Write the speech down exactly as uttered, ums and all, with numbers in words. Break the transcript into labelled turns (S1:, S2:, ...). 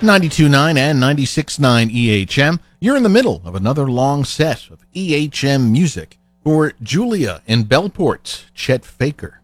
S1: ninety-two point nine and ninety-six point nine E H M. You're in the middle of another long set of E H M music for Julia in Bellport, Chet Faker.